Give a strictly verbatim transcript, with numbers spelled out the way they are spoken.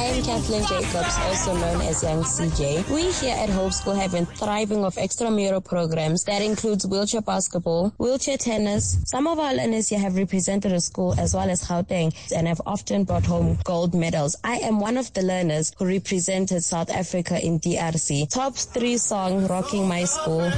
am Kathleen Jacobs, also known as Young C J. We here at Hope School have been thriving of extramural programs that includes wheelchair basketball, wheelchair tennis. Some of our learners here have represented the school as well as Gauteng and have often brought home gold medals. I am one of the learners who represented South Africa in D R C. Top three song, Rocking My School.